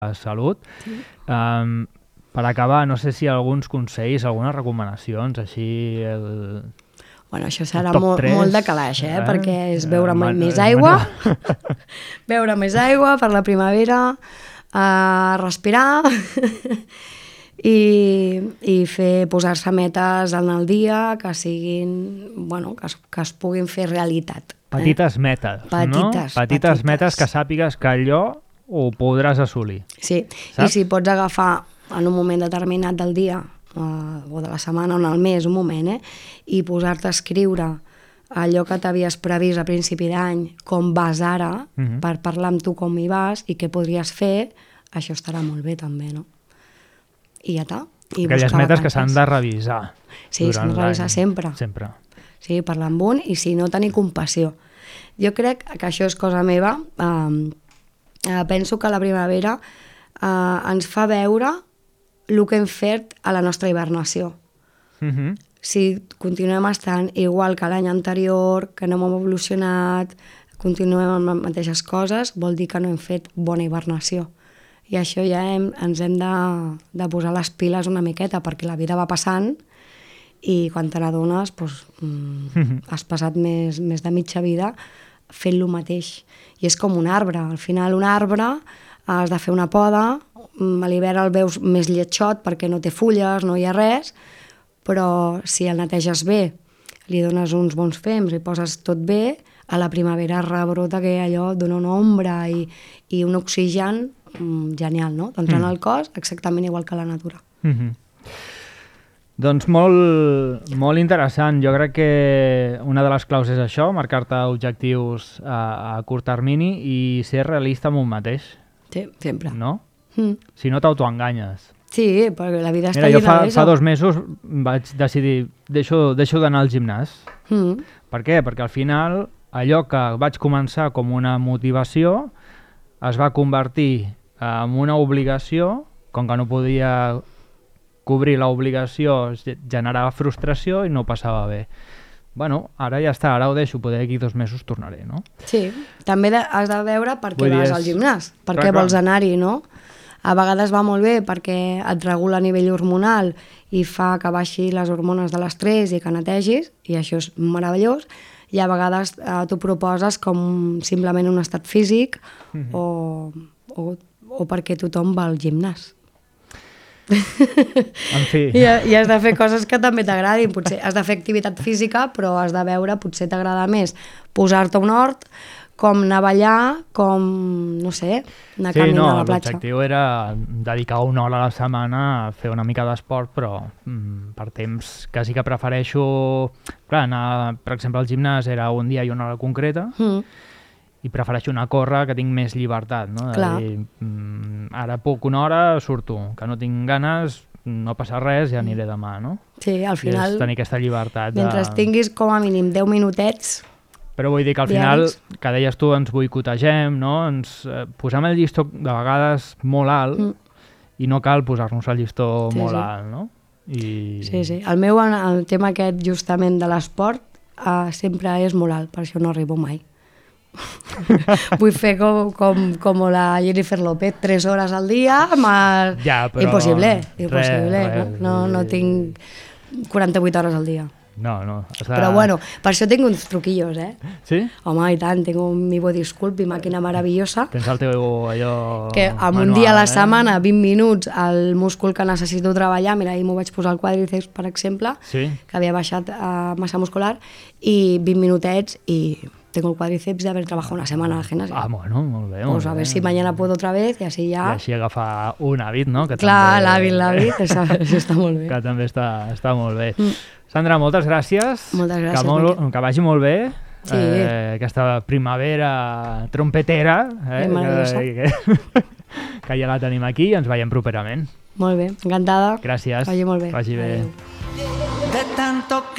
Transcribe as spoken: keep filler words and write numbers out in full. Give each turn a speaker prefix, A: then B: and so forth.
A: salut. Sí. Um, per acabar, no sé si alguns consells, algunes recomanacions, així... El...
B: Bueno, això serà molt, molt de calaix, eh? eh? Perquè és beure uh, més aigua, beure més aigua per la primavera, uh, respirar i, i fer posar-se metes en el dia que siguin, bueno, que es, que es puguin fer realitat.
A: Petites eh? metes,
B: petites,
A: no? Petites, petites metes que sàpigues que allò ho podràs assolir.
B: Sí, saps? I si pots agafar en un moment determinat del dia uh, o de la setmana o en el mes, un moment, eh? I posar-te a escriure allò que t'havies previst a principi d'any, com vas ara, uh-huh. per parlar amb tu com hi vas i què podries fer, això estarà molt bé també, no? I ja està. I
A: aquelles metes que s'han de revisar.
B: Sí, s'han de revisar sempre.
A: Sempre.
B: Sí, parlar amb un i si no, tenir compassió. Jo crec que això és cosa meva. Uh, uh, penso que la primavera uh, ens fa veure el que hem fet a la nostra hibernació.
A: Uh-huh.
B: Si continuem estant igual que l'any anterior, que no hem evolucionat, continuem amb les mateixes coses, vol dir que no hem fet bona hibernació. I això ja hem, ens hem de, de posar les piles una miqueta, perquè la vida va passant i quan te n'adones doncs, mm, uh-huh. has passat més, més de mitja vida fent el mateix. I és com un arbre. Al final un arbre has de fer una poda, a l'hivern el veus més lletxot perquè no té fulles, no hi ha res, però si el neteges bé, li dones uns bons fems i poses tot bé, a la primavera rebrota que allò dona una ombra i, i un oxigen mm, genial, no? Doncs en el cos exactament igual que la natura.
A: Mm-hmm. Doncs molt, molt interessant. Jo crec que una de les claus és això, marcar-te objectius a, a curt termini i ser realista amb un mateix.
B: Sí, sempre.
A: No?
B: Mm.
A: Si no t'autoenganyes.
B: Sí, perquè la vida està
A: Mira, jo fa,
B: llena
A: fa dos mesos vaig decidir, deixo, deixo d'anar al gimnàs.
B: Mm.
A: Per què? Perquè al final allò que vaig començar com una motivació es va convertir en una obligació, com que no podia cobrir l'obligació, generava frustració i no passava bé. Bueno, ara ja està, ara ho deixo, poder d'aquí dos mesos tornaré, no?
B: Sí, també de, has de veure per què vas al gimnàs, per
A: clar,
B: què vols
A: clar.
B: anar-hi, no? A vegades va molt bé perquè et regula a nivell hormonal i fa que baixi les hormones de l'estrès i que netegis, i això és meravellós, i a vegades eh, t'ho proposes com simplement un estat físic mm-hmm. o, o, o perquè tothom va al gimnàs.
A: En fi.
B: I, I has de fer coses que també t'agradin. Potser has de fer activitat física, però has de veure, potser t'agrada més posar-te un hort, com anar a ballar, com, no sé, anar a
A: sí,
B: caminar
A: no,
B: a la platja.
A: L'objectiu era dedicar una hora a la setmana a fer una mica d'esport, però mm, per temps que sí que prefereixo... Clar, anar, per exemple, al gimnàs era un dia i una hora concreta, mm. i prefereixo anar a córrer, que tinc més llibertat, no? De dir, mm, ara puc una hora, surto, que no tinc ganes, no passa res, ja aniré demà, no?
B: Sí, al final...
A: I és tenir aquesta llibertat.
B: Mentre
A: de...
B: tinguis com a mínim deu minutets...
A: Però vull dir que al final, que deies tu, ens boicotegem, no? Ens eh, posem el llistó de vegades molt alt mm. i no cal posar-nos el llistó sí, molt sí. alt, no? I... Sí, sí.
B: El meu el tema aquest justament de l'esport eh, sempre és molt alt, per això no arribo mai. Vull fer com, com, com la Jennifer López, tres hores al dia, ma...
A: ja, però...
B: impossible, impossible.
A: Res, res.
B: No, no, no tinc quaranta-vuit hores al dia.
A: No, no. O sea...
B: Però bueno, per això tinc uns truquillos, eh?
A: Sí?
B: Home, i tant, tinc un mi body sculpt, mi màquina meravellosa.
A: Tens el teu allò...
B: Que amb
A: manual,
B: un dia a la
A: eh?
B: setmana, vint minuts, el múscul que necessito treballar, mira, ahir m'ho vaig posar al quadríceps, per exemple,
A: sí?
B: que havia baixat a massa muscular, i vint minutets i tengo el cuádriceps de haber trabajado una semana al gimnasio.
A: Ah, bueno, molt bé.
B: Pues
A: molt
B: a ver
A: bé.
B: si mañana puedo otra vez i així ja...
A: I així agafar un hàbit, no? Que
B: clar,
A: també...
B: l'hàbit, l'hàbit, això, això està molt bé.
A: Que també està, està molt bé. Mm. Sandra, moltes gràcies.
B: Moltes gràcies.
A: Que, molt, que vagi molt bé.
B: Sí.
A: Eh, aquesta primavera trompetera. Eh,
B: meravellosa.
A: Que, que ja la tenim aquí i ens veiem properament.
B: Molt bé, encantada.
A: Gràcies.
B: Vagi molt bé.
A: Vagi bé.
B: Adéu. De tanto